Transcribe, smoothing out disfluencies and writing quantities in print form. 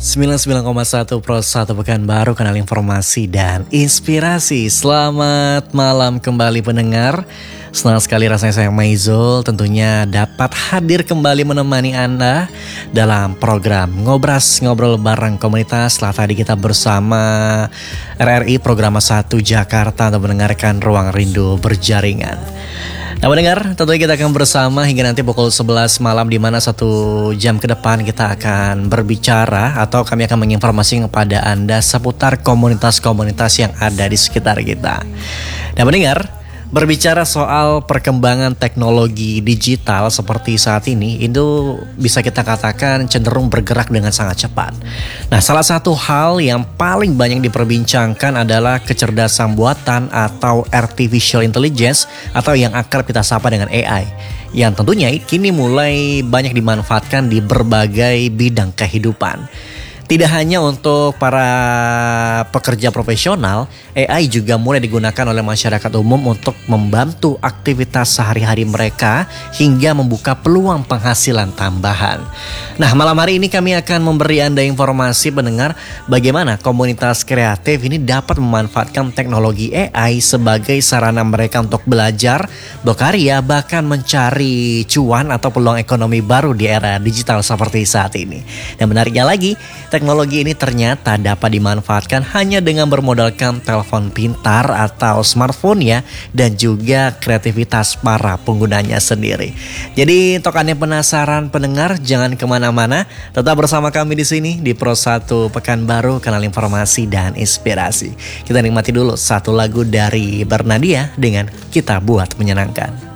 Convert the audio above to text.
99,1 Pro 1 Pekanbaru, kanal informasi dan inspirasi. Selamat malam kembali pendengar. Senang sekali rasanya saya Maizul tentunya dapat hadir kembali menemani Anda dalam program Ngobras, Ngobrol Bareng Komunitas. Setelah tadi kita bersama RRI Programa 1 Jakarta untuk mendengarkan Ruang Rindu Berjaringan. Nah mendengar, tentunya kita akan bersama hingga nanti pukul 11 malam, di mana 1 jam ke depan kita akan berbicara atau kami akan menginformasikan kepada Anda seputar komunitas-komunitas yang ada di sekitar kita. Nah mendengar, berbicara soal perkembangan teknologi digital seperti saat ini, itu bisa kita katakan cenderung bergerak dengan sangat cepat. Nah, salah satu hal yang paling banyak diperbincangkan adalah kecerdasan buatan atau artificial intelligence atau yang akrab kita sapa dengan AI, yang tentunya kini mulai banyak dimanfaatkan di berbagai bidang kehidupan. Tidak hanya untuk para pekerja profesional, AI juga mulai digunakan oleh masyarakat umum untuk membantu aktivitas sehari-hari mereka hingga membuka peluang penghasilan tambahan. Nah, malam hari ini kami akan memberi Anda informasi pendengar bagaimana komunitas kreatif ini dapat memanfaatkan teknologi AI sebagai sarana mereka untuk belajar, berkarya, bahkan mencari cuan atau peluang ekonomi baru di era digital seperti saat ini. Dan menariknya lagi, teknologi ini ternyata dapat dimanfaatkan hanya dengan bermodalkan telepon pintar atau smartphone ya, dan juga kreativitas para penggunanya sendiri. Jadi untuk Anda penasaran pendengar, jangan kemana-mana, tetap bersama kami di sini di Pro 1 Pekanbaru, kanal informasi dan inspirasi. Kita nikmati dulu satu lagu dari Bernadia dengan Kita Buat Menyenangkan.